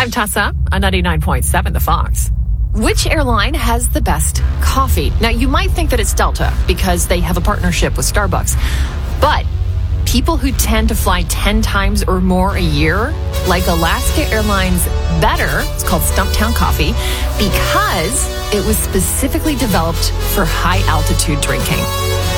I'm Tessa on 99.7 The Fox. Which airline has the best coffee? Now, you might think that it's Delta because they have a partnership with Starbucks. But people who tend to fly 10 times or more a year, like Alaska Airlines Better, it's called Stumptown Coffee, because it was specifically developed for high altitude drinking.